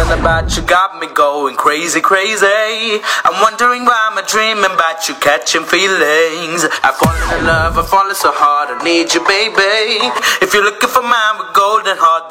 Something about you got me going crazy, crazy. I'm wondering why I'm dreaming about you catching feelings. I've fallen in love, I've fallen so hard, I need you, baby. If you're looking for mine with golden heart,